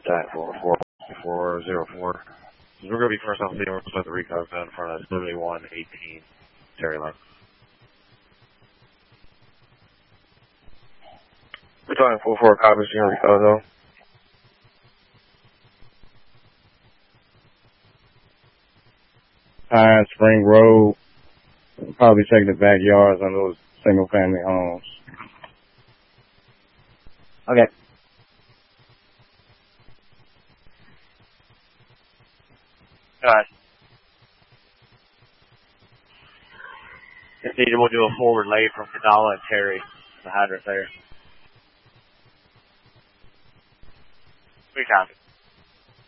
That 404. We're going to be first off the we're supposed to recog down in front of us, Liberty 118, Terry Lane. We're talking 44 copies, you're going to recog though. Pine Spring Road, probably taking the backyards on those single family homes. Okay. Alright. If needed, we'll do a forward lay from Canala and Terry, the hydrant there. 3 times.